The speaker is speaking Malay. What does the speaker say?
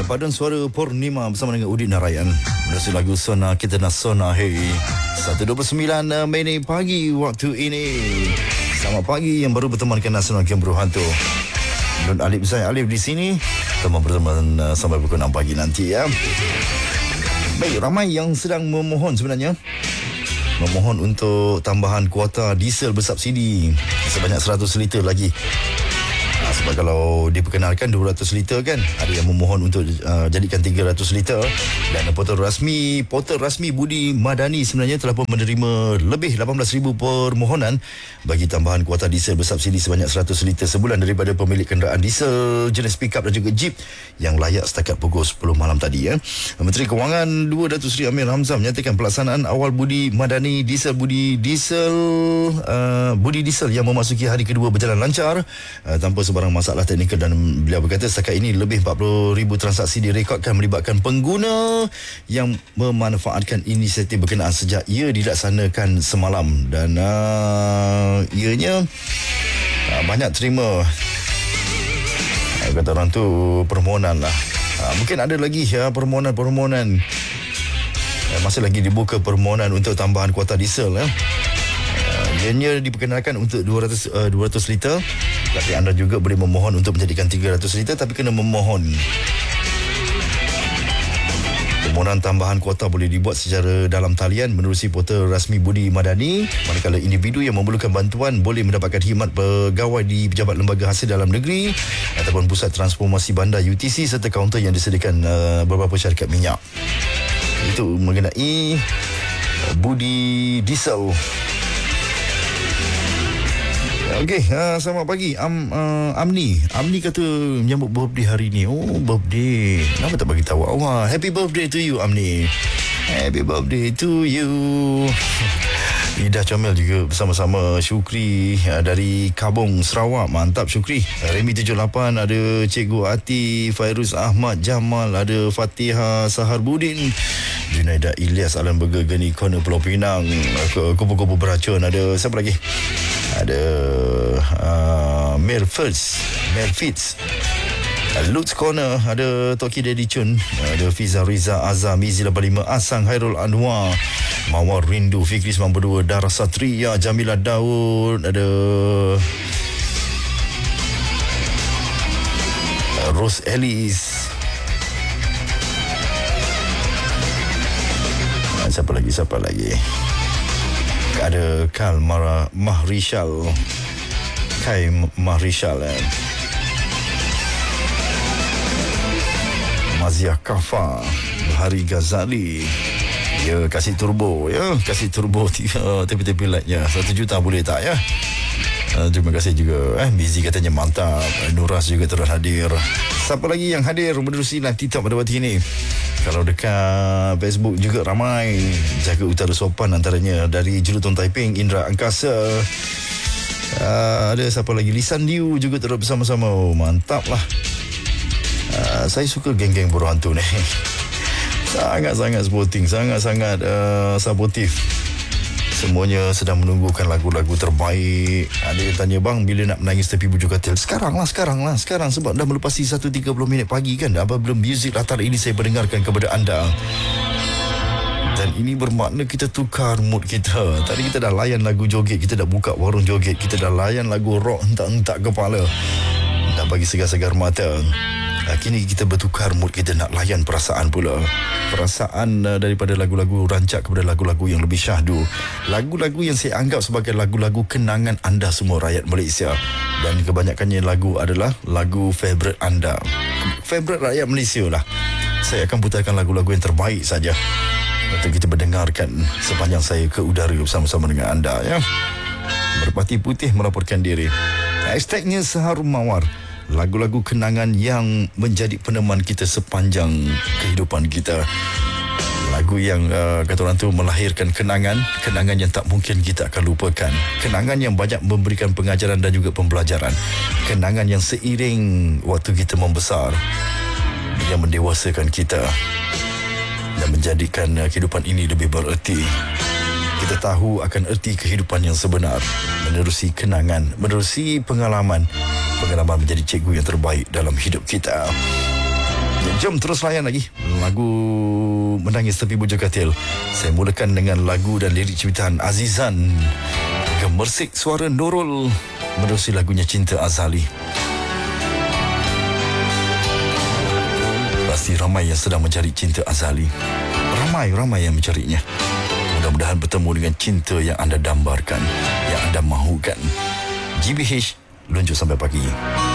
Paduan suara Purnima bersama dengan Udin Narayan. Menerusi lagu Sona Kita Nak Sona Hey. 1.29 Mei pagi waktu ini. Selamat pagi yang baru bertemankan Nasional Game Berhantu. Don Alif, saya Alif di sini. Teman berteman sampai pukul 6 pagi nanti ya. Baik, ramai yang sedang memohon sebenarnya. Memohon untuk tambahan kuota diesel bersubsidi sebanyak 100 liter lagi. Sebab kalau diperkenalkan 200 liter kan, ada yang memohon untuk jadikan 300 liter. Dan portal rasmi Budi Madani sebenarnya telah pun menerima lebih 18,000 permohonan bagi tambahan kuota diesel bersubsidi sebanyak 100 liter sebulan daripada pemilik kenderaan diesel jenis pick-up dan juga jeep yang layak setakat pukul 10 malam tadi ya. Menteri Kewangan Datuk Seri Amir Hamzah menyatakan pelaksanaan awal Budi Madani Budi diesel yang memasuki hari kedua berjalan lancar tanpa sebarang masalah teknikal, dan beliau berkata setakat ini lebih 40,000 transaksi direkodkan melibatkan pengguna yang memanfaatkan inisiatif berkenaan sejak ia dilaksanakan semalam, dan ianya banyak terima kata orang tu permohonan lah. Mungkin ada lagi ya permohonan masih lagi dibuka permohonan untuk tambahan kuota diesel ya. Ianya diperkenalkan untuk 200 liter, tapi anda juga boleh memohon untuk menjadikan 300 liter, tapi kena memohon. Permohonan tambahan kuota boleh dibuat secara dalam talian menerusi portal rasmi Budi Madani, manakala individu yang memerlukan bantuan boleh mendapatkan khidmat pegawai di Pejabat Lembaga Hasil Dalam Negeri ataupun Pusat Transformasi Bandar UTC serta kaunter yang disediakan beberapa syarikat minyak. Itu mengenai Budi Diesel. Okey, selamat pagi. Amni kata menyambut birthday hari ni. Oh, birthday. Kenapa tak bagi tahu awak? Happy birthday to you, Amni. Happy birthday to you. Ida Comel juga bersama-sama. Syukri dari Kabong, Sarawak. Mantap Syukri. Remy 78, ada Cikgu Ati, Fairuz Ahmad Jamal, ada Fatihah Saharbudin, Junaida Ilyas, Alan Burger, Geni Corner Pulau Pinang, Kupu-Kupu Beracun. Ada siapa lagi? Ada Mel Fitz, Lutz Corner, ada Toki Daddy Chun, ada Fiza Riza Azam, Mizi 85, Asang Hairul Anwar, Mawar Rindu, Fikri 92, Dara Satria, Jamila Daud, ada Rose Ellis. Siapa lagi? Ada Kai Mahrishal, Mazia Kafa, Bahari Ghazali. Ya, kasih turbo tepi-tepi lightnya. 1 juta boleh tak ya? Terima kasih juga. Mizi katanya mantap. Nuras juga turut hadir. Siapa lagi yang hadir menerusi live TikTok pada waktu ini? Kalau dekat Facebook juga ramai. Jaga Utara Sopan antaranya dari Jelutong Taiping, Indra Angkasa. Ada siapa lagi? Lisan Liu juga turut bersama-sama. Oh, mantap lah. Saya suka geng-geng berhantu ni. Sangat-sangat sporting, sangat-sangat supportive. Semuanya sedang menunggukan lagu-lagu terbaik. Ada yang tanya, bang, bila nak menangis tepi bujur katil? Sekarang sebab dah melepasi 1.30 minit pagi kan. Apabila muzik latar ini saya mendengarkan kepada anda, dan ini bermakna kita tukar mood kita. Tadi kita dah layan lagu joget, kita dah buka warung joget, kita dah layan lagu rock hentak-hentak kepala, dah bagi segar-segar mata. Kini kita bertukar mood, kita nak layan perasaan pula. Perasaan daripada lagu-lagu rancak kepada lagu-lagu yang lebih syahdu. Lagu-lagu yang saya anggap sebagai lagu-lagu kenangan anda semua rakyat Malaysia. Dan kebanyakannya lagu adalah lagu favourite anda, favourite rakyat Malaysia lah. Saya akan putarkan lagu-lagu yang terbaik saja untuk kita mendengarkan sepanjang saya ke udara bersama-sama dengan anda ya. Merpati Putih melaporkan diri. Hashtagnya Seharum Mawar. Lagu-lagu kenangan yang menjadi peneman kita sepanjang kehidupan kita. Lagu yang kata orang tu melahirkan kenangan yang tak mungkin kita akan lupakan. Kenangan yang banyak memberikan pengajaran dan juga pembelajaran. Kenangan yang seiring waktu kita membesar, yang mendewasakan kita dan menjadikan kehidupan ini lebih bererti. Kita tahu akan erti kehidupan yang sebenar menerusi kenangan, menerusi pengalaman menjadi cikgu yang terbaik dalam hidup kita. Jom terus layan lagi lagu Menangis Tepi Bujur Katil. Saya mulakan dengan lagu dan lirik ciptaan Azizan. Gemersik suara Nurul menerusi lagunya Cinta Azali. Pasti ramai yang sedang mencari cinta azali. Ramai yang mencarinya. Mudah-mudahan bertemu dengan cinta yang anda dambarkan, yang anda mahukan. GBH, lunjuk sampai pagi.